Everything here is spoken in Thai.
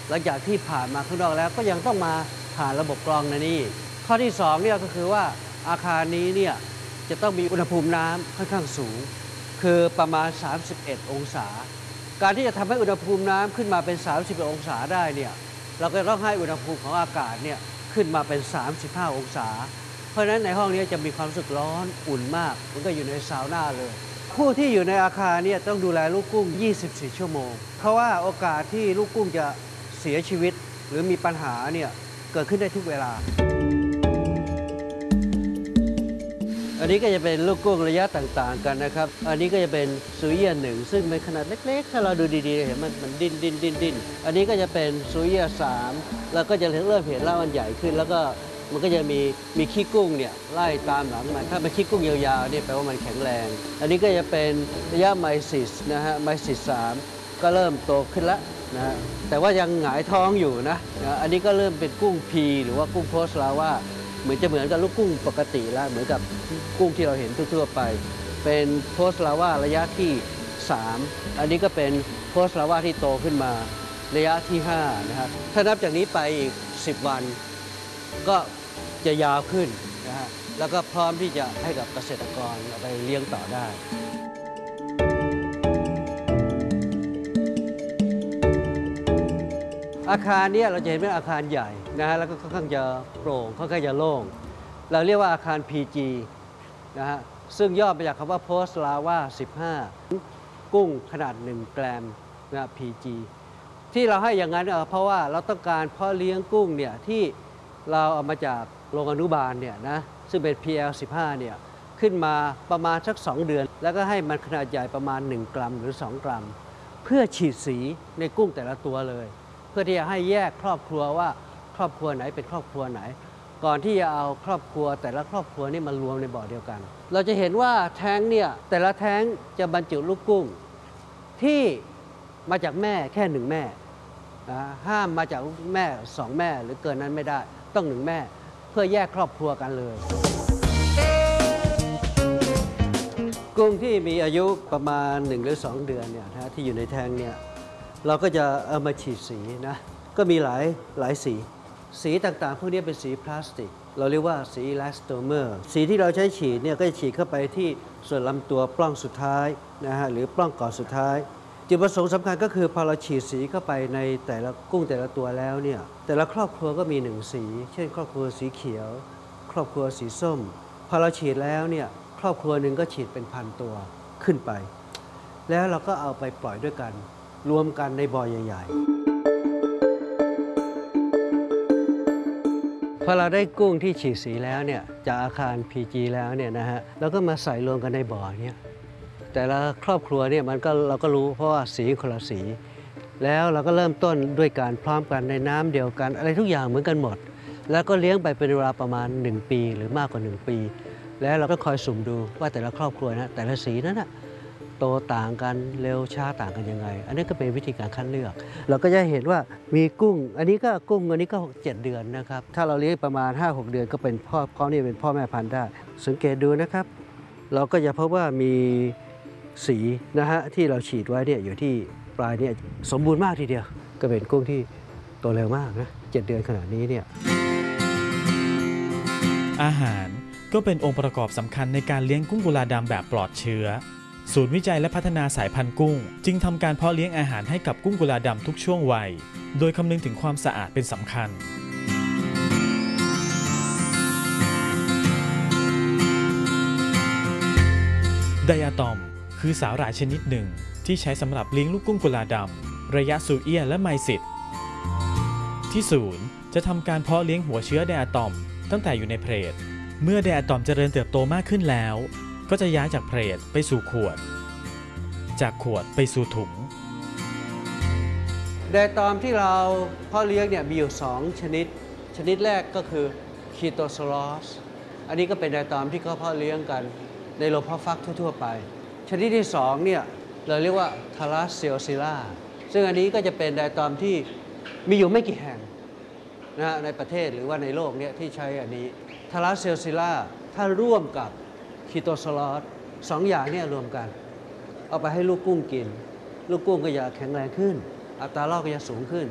หลังจากที่ผ่านมาข้างนอกแล้วก็ยังต้องมาผ่านระบบกรองในนี้ข้อที่2เนี่ยก็คือว่าอาคารนี้เนี่ยจะต้องมีอุณหภูมิน้ำค่อนข้างสูงคือประมาณ31องศาการที่จะทำให้อุณหภูมิน้ำขึ้นมาเป็น31องศาได้เนี่ยเราก็ต้องให้อุณหภูมิของอากาศเนี่ยขึ้นมาเป็น35องศาเพราะฉะนั้นในห้องนี้จะมีความรู้สึกร้อนอุ่นมากมันก็อยู่ในซาวน่าเลยผู้ที่อยู่ในอาคารเนี่ยต้องดูแลลูกกุ้ง24ชั่วโมงเพราะว่าโอกาสที่ลูกกุ้งจะเสียชีวิตหรือมีปัญหาเนี่ยเกิดขึ้นได้ทุกเวลาอันนี้ก็จะเป็นลูกกุ้งระยะต่างๆกันนะครับอันนี้ก็จะเป็นซูเอีย1ซึ่งเป็นขนาดเล็กๆถ้าเราดูดีๆเห็นมันดิ้นอันนี้ก็จะเป็นซูเอีย3แล้วก็จะเริ่มเห็นแล้วมันใหญ่ขึ้นแล้วก็มันก็จะมีขี้กุ้งเนี่ยไล่ตามหลังมันถ้าเป็นขี้กุ้งยาวๆเนี่ยแปลว่ามันแข็งแรงอันนี้ก็จะเป็นระยะไมซิสนะฮะไมซิส3ก็เริ่มโตขึ้นแล้วนะฮะแต่ว่ายังหงายท้องอยู่นะอันนี้ก็เริ่มเป็นกุ้งพีหรือว่ากุ้งโพสลาว่าเหมือนกับลูกกุ้งปกติแล้วเหมือนกับกุ้งที่เราเห็นทั่วๆไปเป็นโพสลาว่าระยะที่3อันนี้ก็เป็นโพสลาว่าที่โตขึ้นมาระยะที่5นะครับถ้านับจากนี้ไปอีก10วันก็จะยาวขึ้นนะฮะแล้วก็พร้อมที่จะให้กับเกษตรกรเอาไปเลี้ยงต่อได้อาคารนี้เราจะเห็นเป็นอาคารใหญ่นะฮะแล้วก็ค่อนข้างจะโปร่งค่อนข้างจะโล่งเราเรียกว่าอาคาร PG นะฮะซึ่งย่อมาจากคำว่า Post Lava 15กุ้งขนาด1 กรัมนะ PG ที่เราให้อย่างนั้นเพราะว่าเราต้องการเพาะเลี้ยงกุ้งเนี่ยที่เราเอามาจากโรงอนุบาลเนี่ยนะซึ่งเป็น PL 15เนี่ยขึ้นมาประมาณสัก2เดือนแล้วก็ให้มันขนาดใหญ่ประมาณ1 กรัมหรือ2 กรัมเพื่อฉีดสีในกุ้งแต่ละตัวเลยเพื่อที่จะให้แยกครอบครัวว่าครอบครัวไหนเป็นครอบครัวไหนก่อนที่จะเอาครอบครัวแต่ละครอบครัวนี่มารวมในบ่อเดียวกันเราจะเห็นว่าแท้งเนี่ยแต่ละแท้งจะบรรจุลูกกุ้งที่มาจากแม่แค่1 แม่ห้ามมาจากแม่2 แม่หรือเกินนั้นไม่ได้ต้อง1 แม่เพื่อแยกครอบครัวกันเลยกุ้งที่มีอายุประมาณ1 หรือ 2 เดือนเนี่ยนะที่อยู่ในแท้งเนี่ยเราก็จะเอามาฉีดสีนะก็มีหลายสีต่างๆพวกนี้เป็นสีพลาสติกเราเรียกว่าสีอิลาสโตเมอร์สีที่เราใช้ฉีดเนี่ยก็จะฉีดเข้าไปที่ส่วนลำตัวปล้องสุดท้ายนะฮะหรือปล้องก่อนสุดท้ายจุดประสงค์สำคัญก็คือพอเราฉีดสีเข้าไปในแต่ละกุ้งแต่ละตัวแล้วเนี่ยแต่ละครอบครัวก็มี1 สีเช่นครอบครัวสีเขียวครอบครัวสีส้มพอเราฉีดแล้วเนี่ยครอบครัวหนึ่งก็ฉีดเป็น1,000 ตัวขึ้นไปแล้วเราก็เอาไปปล่อยด้วยกันรวมกันในบ่อใหญ่ๆพอเราได้กุ้งที่ฉีดสีแล้วเนี่ยจากอาคาร PG แล้วเนี่ยนะฮะแล้วก็มาใส่รวมกันในบ่อเนี่ยแต่ละครอบครัวเนี่ยเราก็รู้เพราะว่าสีคนละสีแล้วเราก็เริ่มต้นด้วยการพร้อมกันในน้ำเดียวกันอะไรทุกอย่างเหมือนกันหมดแล้วก็เลี้ยงไปเป็นเวลาประมาณ1 ปีหรือมากกว่า1 ปีแล้วเราก็คอยสุ่มดูว่าแต่ละครอบครัวนะแต่ละสีนั้นนะโตต่างกันเร็วช้าต่างกันยังไงอันนี้ก็เป็นวิธีการคัดเลือกเราก็จะเห็นว่ามีกุ้งอันนี้ก็7 เดือนนะครับถ้าเราเลี้ยงประมาณ 5-6 เดือนก็เป็นพ่อนี่เป็นพ่อแม่พันธุ์ได้สังเกตดูนะครับเราก็จะพบว่ามีสีนะฮะที่เราฉีดไว้เนี่ยอยู่ที่ปลายเนี่ยสมบูรณ์มากทีเดียวก็เป็นกุ้งที่โตเร็วมากนะ7 เดือนขนาดนี้เนี่ยอาหารก็เป็นองค์ประกอบสำคัญในการเลี้ยงกุ้งกุลาดำแบบปลอดเชื้อศูนย์วิจัยและพัฒนาสายพันธุ์กุ้งจึงทำการเพาะเลี้ยงอาหารให้กับกุ้งกุลาดำทุกช่วงวัยโดยคำนึงถึงความสะอาดเป็นสำคัญไดอะตอมคือสาหร่ายชนิดหนึ่งที่ใช้สำหรับเลี้ยงลูกกุ้งกุลาดำระยะซูเอียและไมซิสที่ศูนย์จะทำการเพาะเลี้ยงหัวเชื้อไดอะตอมตั้งแต่อยู่ในเพลทเมื่อไดอะตอมเจริญเติบโตมากขึ้นแล้วก็จะย้ายจากเพลทไปสู่ขวดจากขวดไปสู่ถุงไดอะตอมที่เราเพาะเลี้ยงเนี่ยมีอยู่2 ชนิดแรกก็คือคีโตซอลอสอันนี้ก็เป็นไดอะตอมที่เขาเพาะเลี้ยงกันในโรงเพาะฟักทั่วๆไปชนิดที่2เนี่ยเราเรียกว่าทาราเซียซิล่าซึ่งอันนี้ก็จะเป็นไดอะตอมที่มีอยู่ไม่กี่แห่งนะในประเทศหรือว่าในโลกเนี่ยที่ใช้อันนี้ทาราเซียซิล่าถ้าร่วมกับคีโตซอลอส2 อย่างเนี่ยรวมกันเอาไปให้ลูกกุ้งกินลูกกุ้งก็จะแข็งแรงขึ้นอัตรารอดก็จะสูงขึ้น